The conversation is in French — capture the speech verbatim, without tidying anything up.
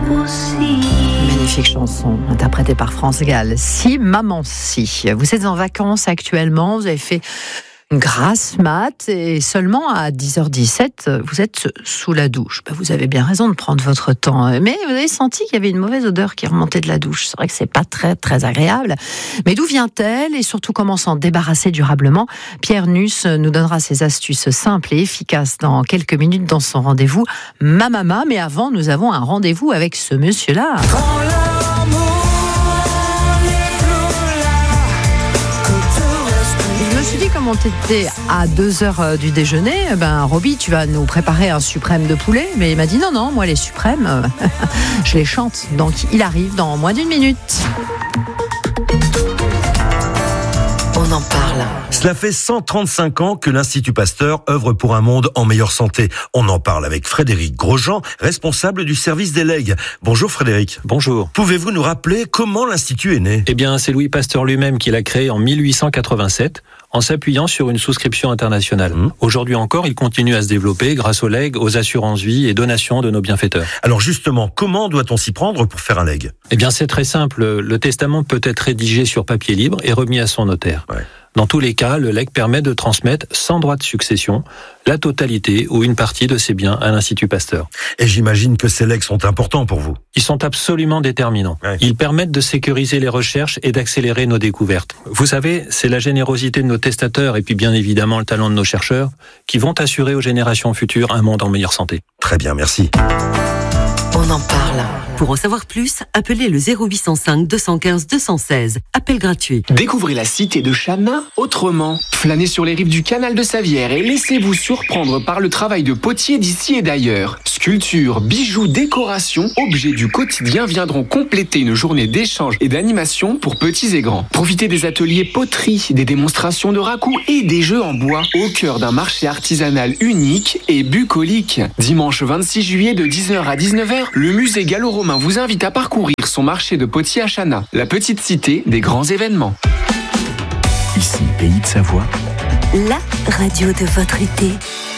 aussi. Magnifique chanson interprétée par France Gall. Si, maman, si. Vous êtes en vacances actuellement, vous avez fait une grasse mat et seulement à dix heures dix-sept, vous êtes sous la douche. Ben, vous avez bien raison de prendre votre temps, mais vous avez senti qu'il y avait une mauvaise odeur qui remontait de la douche. C'est vrai que c'est pas très très agréable. Mais d'où vient-elle et surtout comment s'en débarrasser durablement? Pierre Nuss nous donnera ses astuces simples et efficaces dans quelques minutes dans son rendez-vous Ma Mama. Mais avant, nous avons un rendez-vous avec ce monsieur-là. Je me suis dit, comme on était à deux heures du déjeuner, ben Roby, tu vas nous préparer un suprême de poulet. Mais il m'a dit non, non, moi les suprêmes, je les chante. Donc il arrive dans moins d'une minute. On en parle. Cela fait cent trente-cinq ans que l'Institut Pasteur œuvre pour un monde en meilleure santé. On en parle avec Frédéric Grosjean, responsable du service des legs. Bonjour Frédéric. Bonjour. Pouvez-vous nous rappeler comment l'Institut est né ? Eh bien, c'est Louis Pasteur lui-même qui l'a créé en mille huit cent quatre-vingt-sept, en s'appuyant sur une souscription internationale. Mmh. Aujourd'hui encore, il continue à se développer grâce aux legs, aux assurances-vie et donations de nos bienfaiteurs. Alors justement, comment doit-on s'y prendre pour faire un leg ? Eh bien, c'est très simple. Le testament peut être rédigé sur papier libre et remis à son notaire. Ouais. Dans tous les cas, le legs permet de transmettre, sans droit de succession, la totalité ou une partie de ses biens à l'Institut Pasteur. Et j'imagine que ces legs sont importants pour vous. Ils sont absolument déterminants. Ouais. Ils permettent de sécuriser les recherches et d'accélérer nos découvertes. Vous savez, c'est la générosité de nos testateurs et puis bien évidemment le talent de nos chercheurs qui vont assurer aux générations futures un monde en meilleure santé. Très bien, merci. On en parle. Pour en savoir plus, appelez le zéro huit cent cinq deux cent quinze deux cent seize. Appel gratuit. Découvrez la cité de Chana autrement. Flânez sur les rives du canal de Savière et laissez-vous surprendre par le travail de potiers d'ici et d'ailleurs. Sculptures, bijoux, décorations, objets du quotidien viendront compléter une journée d'échange et d'animation pour petits et grands. Profitez des ateliers poterie, des démonstrations de raku et des jeux en bois au cœur d'un marché artisanal unique et bucolique. Dimanche vingt-six juillet de dix heures à dix-neuf heures, le musée gallo-romain vous invite à parcourir son marché de potiers à Chana, la petite cité des grands événements. Ici, Pays de Savoie. La radio de votre été.